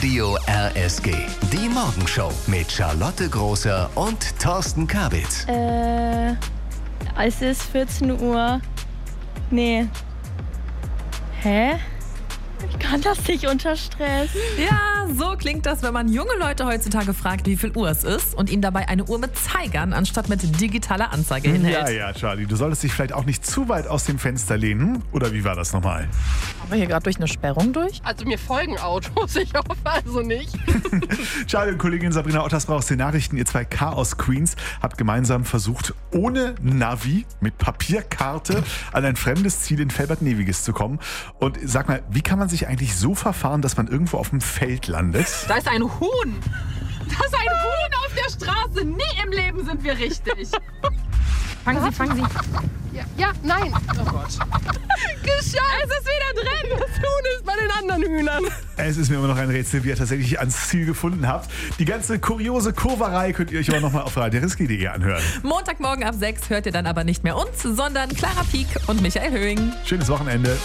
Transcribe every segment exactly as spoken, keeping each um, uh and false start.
Radio R S G. Die Morgenshow mit Charlotte Großer und Thorsten Kabitz. Äh, es ist vierzehn Uhr. Nee. Hä? Ich kann das nicht unter Stress. Ja, so klingt das, wenn man junge Leute heutzutage fragt, wie viel Uhr es ist und ihnen dabei eine Uhr mit Zeigern anstatt mit digitaler Anzeige hinhält. Ja, ja, Charlie, du solltest dich vielleicht auch nicht zu weit aus dem Fenster lehnen. Oder wie war das nochmal? Haben wir hier gerade durch eine Sperrung durch? Also mir folgen Autos, ich hoffe also nicht. Charlie und Kollegin Sabrina Ottersbach aus den Nachrichten, ihr zwei Chaos-Queens, habt gemeinsam versucht, ohne Navi, mit Papierkarte, an ein fremdes Ziel in Felbert-Neviges zu kommen. Und sag mal, wie kann man sich eigentlich so verfahren, dass man irgendwo auf dem Feld landet? Da ist ein Huhn. Da ist ein Huhn auf der Straße. Nie im Leben sind wir richtig. Fangen Sie, fangen Sie. Ja, ja, nein. Oh Gott. Geschafft. Es ist wieder drin. Das Huhn ist bei den anderen Hühnern. Es ist mir immer noch ein Rätsel, wie ihr tatsächlich ans Ziel gefunden habt. Die ganze kuriose Kurverei könnt ihr euch aber nochmal auf radio riski punkt de anhören. Montagmorgen ab sechs hört ihr dann aber nicht mehr uns, sondern Clara Pieck und Michael Höhing. Schönes Wochenende.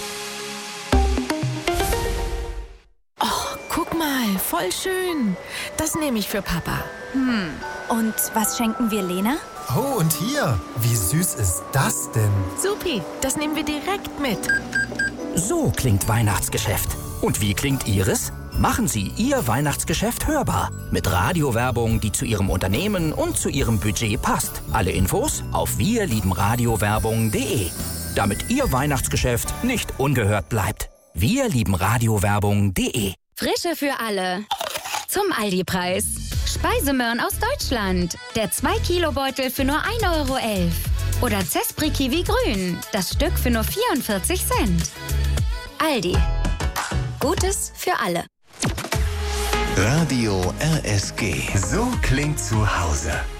Guck mal, voll schön. Das nehme ich für Papa. Hm, und was schenken wir Lena? Oh, und hier, wie süß ist das denn? Supi, das nehmen wir direkt mit. So klingt Weihnachtsgeschäft. Und wie klingt Ihres? Machen Sie Ihr Weihnachtsgeschäft hörbar. Mit Radiowerbung, die zu Ihrem Unternehmen und zu Ihrem Budget passt. Alle Infos auf wir lieben radiowerbung punkt de. Damit Ihr Weihnachtsgeschäft nicht ungehört bleibt. wir lieben radiowerbung punkt de. Frische für alle. Zum Aldi-Preis. Speisemöhren aus Deutschland. Der zwei Kilo Beutel für nur ein Euro elf. Oder Zespri Kiwi Grün. Das Stück für nur vierundvierzig Cent. Aldi. Gutes für alle. Radio R S G. So klingt zu Hause.